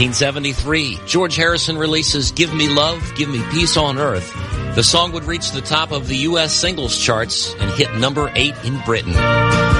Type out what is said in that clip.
1973, George Harrison releases Give Me Love, Give Me Peace on Earth. The song would reach the top of the U.S. singles charts and hit number 8 in Britain.